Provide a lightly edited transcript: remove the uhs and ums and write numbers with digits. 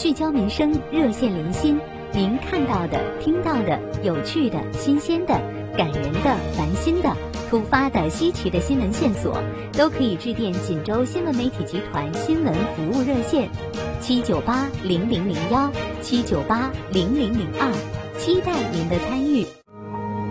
聚焦民生，热线连心。您看到的、听到的、有趣的、新鲜的、感人的、烦心的、突发的、稀奇的新闻线索，都可以致电锦州新闻媒体集团新闻服务热线7980001，7980002，期待您的参与。